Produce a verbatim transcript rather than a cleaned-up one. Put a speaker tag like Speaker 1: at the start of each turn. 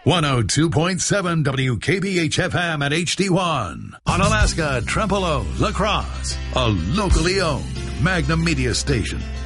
Speaker 1: one oh two point seven W K B H F M at H D one. On Alaska, Trempealeau, La Crosse, a locally owned Magnum Media station.